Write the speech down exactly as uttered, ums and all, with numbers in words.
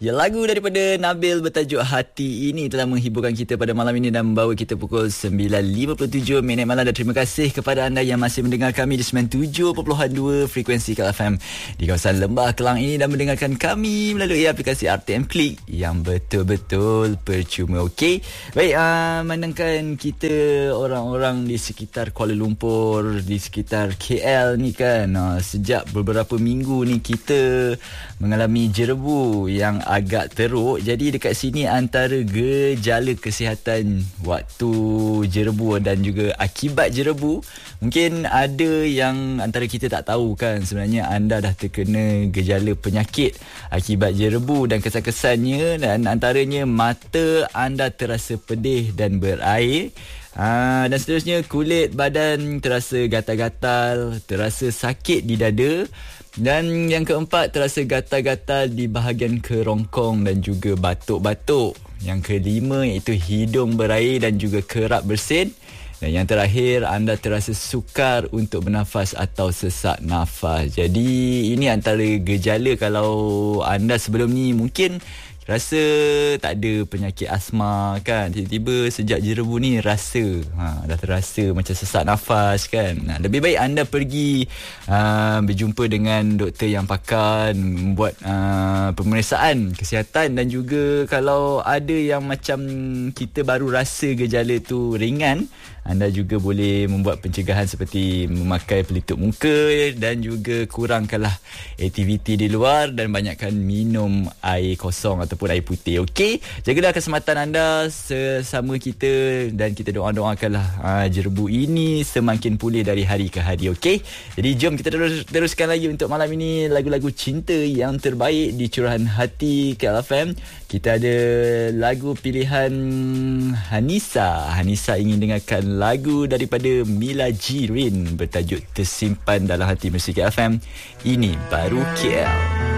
Ya, lagu daripada Nabil bertajuk Hati Ini telah menghiburkan kita pada malam ini dan membawa kita pukul sembilan lima puluh tujuh minit malam. Dan terima kasih kepada anda yang masih mendengar kami di sembilan puluh tujuh perpuluhan dua frekuensi K L F M di kawasan Lembah Kelang ini dan mendengarkan kami melalui aplikasi R T M Click yang betul-betul percuma. Okey. Baik, uh, memandangkan kita orang-orang di sekitar Kuala Lumpur, di sekitar K L ni kan, uh, sejak beberapa minggu ni kita mengalami jerebu yang agak teruk. Jadi dekat sini antara gejala kesihatan waktu jerebu dan juga akibat jerebu, mungkin ada yang antara kita tak tahu kan, sebenarnya anda dah terkena gejala penyakit akibat jerebu dan kesan-kesannya, dan antaranya mata anda terasa pedih dan berair. Ha, dan seterusnya kulit badan terasa gatal-gatal, terasa sakit di dada. Dan yang keempat, terasa gatal-gatal di bahagian kerongkong dan juga batuk-batuk. Yang kelima iaitu hidung berair dan juga kerap bersin. Dan yang terakhir, anda terasa sukar untuk bernafas atau sesak nafas. Jadi ini antara gejala kalau anda sebelum ni mungkin rasa tak ada penyakit asma kan, tiba-tiba sejak jerebu ni rasa ha, dah terasa macam sesak nafas kan. Nah, lebih baik anda pergi uh, berjumpa dengan doktor yang pakar, membuat uh, pemeriksaan kesihatan. Dan juga kalau ada yang macam kita baru rasa gejala tu ringan, anda juga boleh membuat pencegahan seperti memakai pelitup muka dan juga kurangkanlah aktiviti di luar dan banyakkan minum air kosong ataupun air putih. Okey, jagalah kesempatan anda sesama kita dan kita doa-doakanlah uh, jerebu ini semakin pulih dari hari ke hari. Okey, jadi jom kita terus, teruskan lagi untuk malam ini lagu-lagu cinta yang terbaik di Curahan Hati K L F M. Kita ada lagu pilihan Hanisa. Hanisa ingin dengarkan lagu daripada Mila Jirin bertajuk Tersimpan Dalam Hati Musik K L F M. Ini baru K L.